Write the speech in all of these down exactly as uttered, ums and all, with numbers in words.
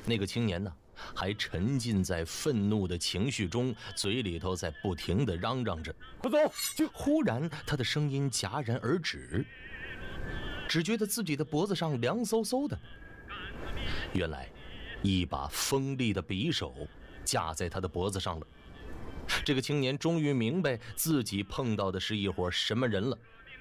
那个青年呢，还沉浸在愤怒的情绪中，嘴里头在不停地嚷嚷着：“快走！”忽然，他的声音戛然而止，只觉得自己的脖子上凉飕飕的。原来，一把锋利的匕首架在他的脖子上了。这个青年终于明白自己碰到的是一伙什么人了。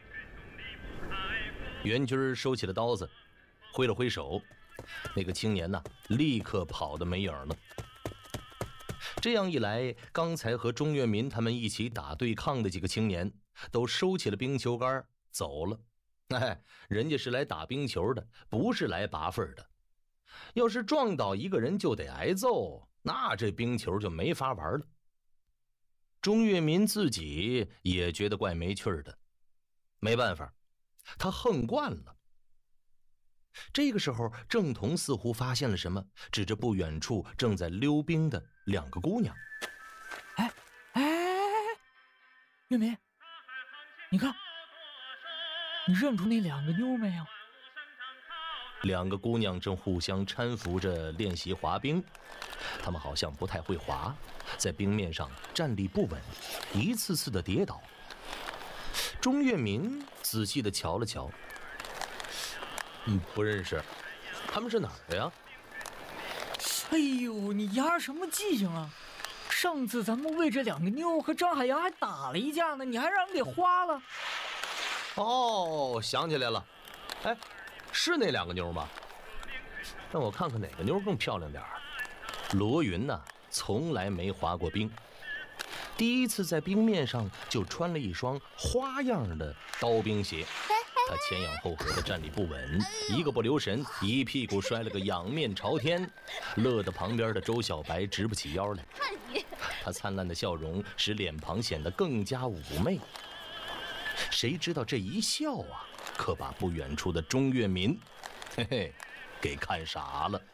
袁军收起了刀子，挥了挥手，那个青年呢，立刻跑得没影了。这样一来，刚才和钟跃民他们一起打对抗的几个青年都收起了冰球杆走了。哎，人家是来打冰球的，不是来拔份的。要是撞倒一个人就得挨揍，那这冰球就没法玩了。钟跃民自己也觉得怪没趣的，没办法，他横惯了。这个时候，郑彤似乎发现了什么，指着不远处正在溜冰的两个姑娘：“ 哎哎哎，跃民，你看，你认出那两个妞没有？” 两个姑娘正互相搀扶着练习滑冰，她们好像不太会滑，在冰面上站立不稳，一次次的跌倒。钟跃民仔细的瞧了瞧，嗯，不认识，他们是哪儿的呀？ 哎呦，你丫什么记性啊？上次咱们为这两个妞和张海洋还打了一架呢，你还让人给花了。 哦，想起来了，哎，是那两个妞吗？让我看看哪个妞更漂亮点儿。罗云呢，从来没滑过冰，第一次在冰面上就穿了一双花样的刀冰鞋。他前仰后合的站立不稳，一个不留神，一屁股摔了个仰面朝天，乐得旁边的周小白直不起腰来。他灿烂的笑容使脸庞显得更加妩媚。谁知道这一笑啊，可把不远处的钟跃民，嘿嘿，给看傻了。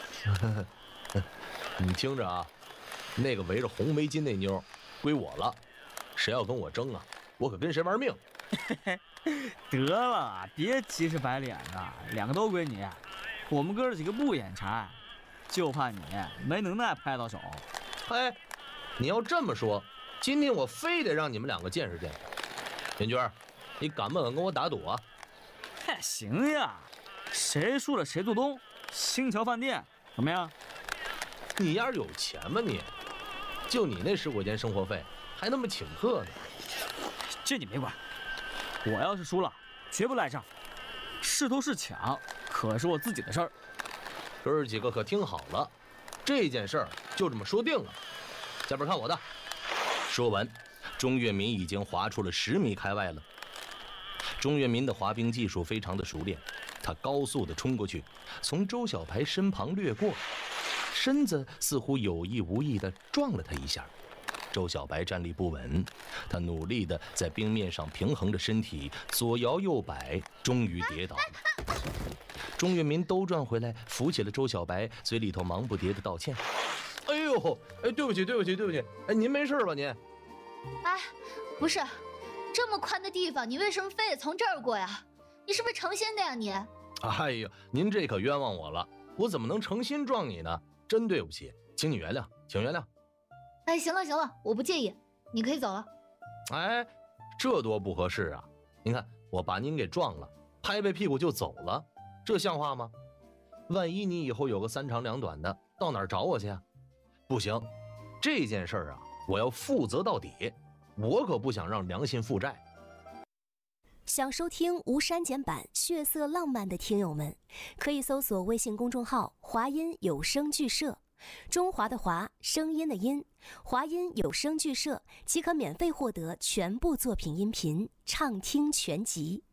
你听着啊，那个围着红围巾那妞归我了，谁要跟我争啊，我可跟谁玩命。 得了，别急赤白脸的，两个都归你，我们哥几个不眼馋，就怕你没能耐拍到手。 哎，你要这么说，今天我非得让你们两个见识见识。袁娟，你敢不敢跟我打赌啊？ 嘿，行呀，谁输了谁做东，星桥饭店怎么样？ 你丫有钱吗你？就你那十块钱生活费，还那么请客呢？ 这你没管。我要是输了，绝不赖账。是偷是抢，可是我自己的事儿。 哥儿几个可听好了，这件事儿就这么说定了。下边看我的。说完，钟跃民已经滑出了十米开外了。钟跃民的滑冰技术非常的熟练，他高速的冲过去，从周小白身旁掠过，身子似乎有意无意的撞了他一下。周小白站立不稳，他努力地在冰面上平衡着身体，左摇右摆，终于跌倒了。钟跃民兜转回来，扶起了周小白，嘴里头忙不迭地道歉：“哎呦，哎，对不起，对不起，对不起，哎，您没事吧您？”“ 哎，不是，这么宽的地方，你为什么非得从这儿过呀？你是不是诚心的呀你？”“ 哎呦，您这可冤枉我了，我怎么能诚心撞你呢？真对不起，请你原谅，请原谅。”“ 哎，行了行了，我不介意，你可以走了。”“ 哎，这多不合适啊！您看，我把您给撞了，拍拍屁股就走了，这像话吗？万一你以后有个三长两短的，到哪儿找我去啊？不行，这件事儿啊，我要负责到底，我可不想让良心负债。” 想收听无删减版血色浪漫的听友们，可以搜索微信公众号华音有声剧社，中华的华，声音的音，华音有声剧社即可免费获得全部作品音频畅听全集。